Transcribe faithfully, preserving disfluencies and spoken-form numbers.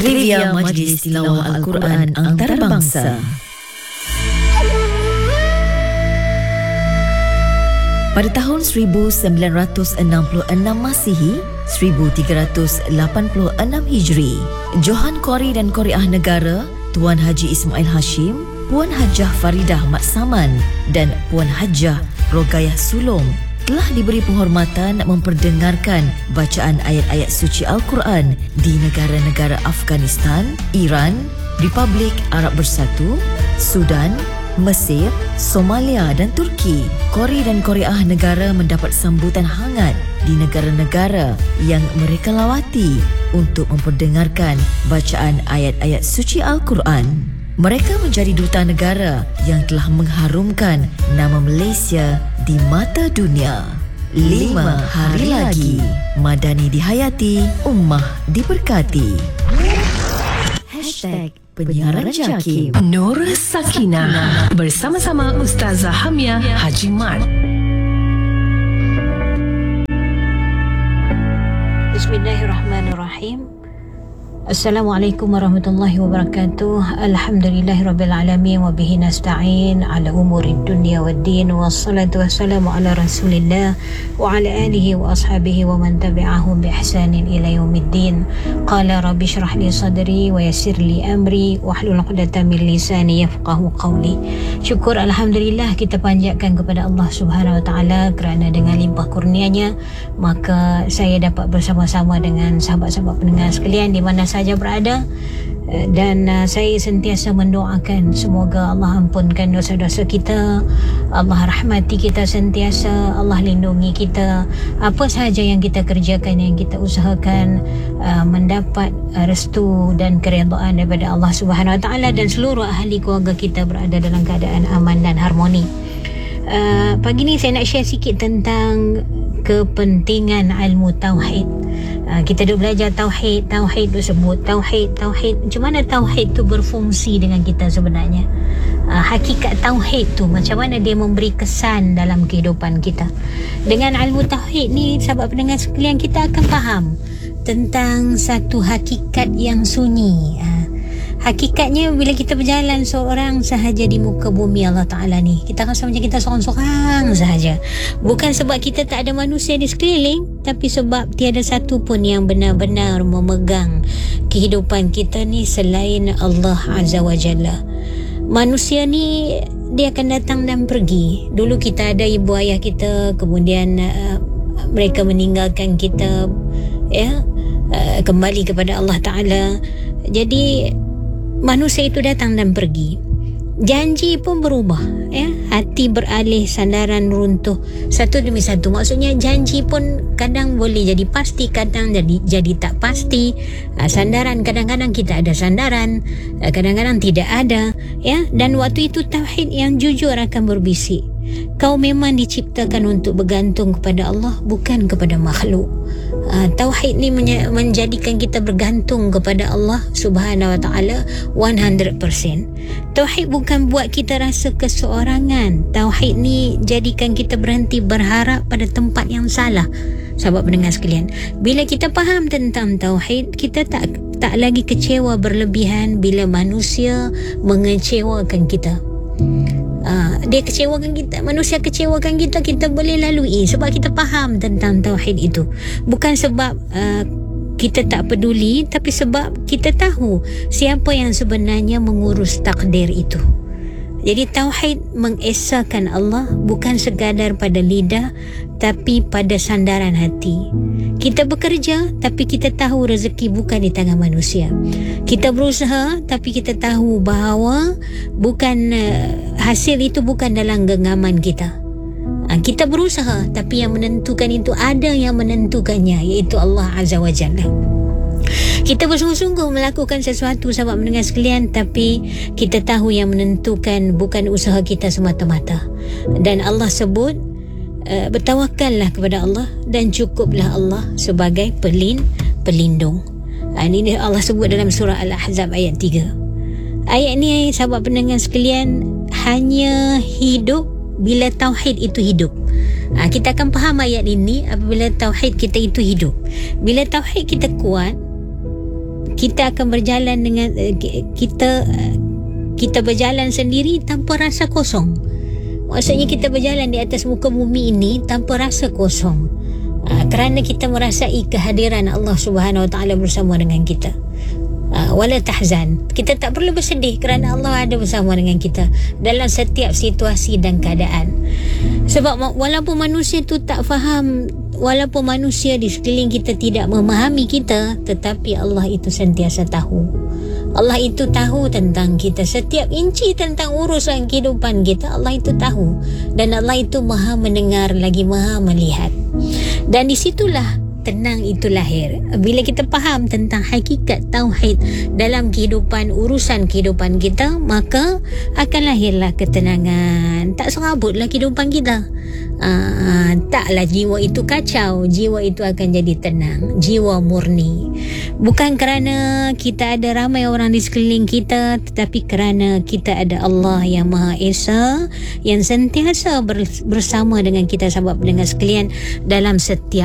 Trivia Majlis Tilawah Al-Quran Antarabangsa. Pada tahun seribu sembilan ratus enam puluh enam Masihi, seribu tiga ratus lapan puluh enam Hijri, Johan Qori dan Qoriah Negara, Tuan Haji Ismail Hashim, Puan Hajah Faridah Mat Saman dan Puan Hajah Rogayah Sulong telah diberi penghormatan memperdengarkan bacaan ayat-ayat suci Al-Quran di negara-negara Afghanistan, Iran, Republik Arab Bersatu, Sudan, Mesir, Somalia dan Turki. Qori dan Qoriah Negara mendapat sambutan hangat di negara-negara yang mereka lawati untuk memperdengarkan bacaan ayat-ayat suci Al-Quran. Mereka menjadi duta negara yang telah mengharumkan nama Malaysia di mata dunia. Lima hari lagi, Madani dihayati, Ummah diberkati. Hashtag Penyiaran Jakim. Nur Sakinah bersama-sama Ustazah Hamia Haji Mat. Bismillahirrahmanirrahim. Assalamualaikum warahmatullahi wabarakatuh. Alhamdulillahirabbil alamin wa bihi nasta'in ala umurid dunya waddin, wassalatu wassalamu ala Rasulillah wa ala alihi wa ashabihi wa man tabi'ahum bi ihsanin ila yaumiddin. Qala rabbi shrah li sadri wa yassir li amri wahlul 'uqdatam min lisani yafqahu qawli. Syukur alhamdulillah kita panjatkan kepada Allah Subhanahu wa taala kerana dengan limpah kurnianya maka saya dapat bersama-sama dengan sahabat-sahabat pendengar sekalian di mana saja berada, dan uh, saya sentiasa mendoakan semoga Allah ampunkan dosa-dosa kita, Allah rahmati kita sentiasa, Allah lindungi kita, apa sahaja yang kita kerjakan, yang kita usahakan uh, mendapat uh, restu dan keredaan daripada Allah Subhanahu Wa Taala, dan seluruh ahli keluarga kita berada dalam keadaan aman dan harmoni. Uh, pagi ni saya nak share sikit tentang kepentingan ilmu tauhid. Uh, kita duk belajar tauhid, tauhid tu sebut tauhid, tauhid. Macam mana tauhid tu berfungsi dengan kita sebenarnya? Uh, hakikat tauhid tu macam mana dia memberi kesan dalam kehidupan kita? Dengan ilmu tauhid ni, sahabat pendengar sekalian, kita akan faham tentang satu hakikat yang sunyi. Uh, Hakikatnya bila kita berjalan seorang sahaja di muka bumi Allah Ta'ala ni, kita rasa macam kita seorang-seorang sahaja. Bukan sebab kita tak ada manusia di sekeliling, tapi sebab tiada satu pun yang benar-benar memegang kehidupan kita ni selain Allah Azza wa Jalla. Manusia ni dia akan datang dan pergi. Dulu kita ada ibu ayah kita, kemudian uh, mereka meninggalkan kita, ya, uh, kembali kepada Allah Ta'ala. Jadi manusia itu datang dan pergi. Janji pun berubah, ya. Hati beralih, sandaran runtuh, satu demi satu. Maksudnya janji pun kadang boleh jadi pasti, kadang jadi jadi tak pasti. Sandaran kadang-kadang kita ada sandaran, kadang-kadang tidak ada, ya. Dan waktu itu tauhid yang jujur akan berbisik. Kau memang diciptakan untuk bergantung kepada Allah, bukan kepada makhluk. Uh, tauhid ni menye- menjadikan kita bergantung kepada Allah Subhanahu Wa Taala one hundred percent. Tauhid bukan buat kita rasa keseorangan. Tauhid ni jadikan kita berhenti berharap pada tempat yang salah. Sahabat pendengar sekalian, bila kita faham tentang tauhid, kita tak tak lagi kecewa berlebihan bila manusia mengecewakan kita. Uh, dia kecewakan kita, manusia kecewakan kita, kita boleh lalui sebab kita faham tentang tauhid itu. Bukan sebab uh, kita tak peduli, tapi sebab kita tahu siapa yang sebenarnya mengurus takdir itu. Jadi tauhid mengesahkan Allah bukan sekadar pada lidah, tapi pada sandaran hati. Kita bekerja, tapi kita tahu rezeki bukan di tangan manusia. Kita berusaha, tapi kita tahu bahawa bukan uh, hasil itu bukan dalam genggaman kita. Uh, kita berusaha, tapi yang menentukan itu ada yang menentukannya, iaitu Allah Azza wa Jalla. Kita bersungguh-sungguh melakukan sesuatu, sahabat mendengar sekalian, tapi kita tahu yang menentukan bukan usaha kita semata-mata. Dan Allah sebut, uh, bertawakallah kepada Allah dan cukuplah Allah sebagai pelin, pelindung. Uh, ini Allah sebut dalam surah Al-Ahzab ayat tiga. Ayat ni, sahabat pendengar sekalian, hanya hidup bila tauhid itu hidup. Ha, kita akan faham ayat ini apabila tauhid kita itu hidup. Bila tauhid kita kuat, kita akan berjalan dengan uh, kita uh, kita berjalan sendiri tanpa rasa kosong. Maksudnya kita berjalan di atas muka bumi ini tanpa rasa kosong. Uh, kerana kita merasai kehadiran Allah Subhanahu Wa Taala bersama dengan kita. Uh, wala tahzan. Kita tak perlu bersedih kerana Allah ada bersama dengan kita dalam setiap situasi dan keadaan. Sebab walaupun manusia tu tak faham, walaupun manusia di sekeliling kita tidak memahami kita, tetapi Allah itu sentiasa tahu. Allah itu tahu tentang kita, setiap inci tentang urusan kehidupan kita Allah itu tahu, dan Allah itu maha mendengar lagi maha melihat. Dan disitulah tenang itu lahir. Bila kita faham tentang hakikat tauhid dalam kehidupan, urusan kehidupan kita, maka akan lahirlah ketenangan. Tak serabutlah kehidupan kita. Aa, taklah jiwa itu kacau. Jiwa itu akan jadi tenang. Jiwa murni. Bukan kerana kita ada ramai orang di sekeliling kita, tetapi kerana kita ada Allah yang Maha Esa, yang sentiasa bersama dengan kita, sahabat pendengar sekalian, dalam setiap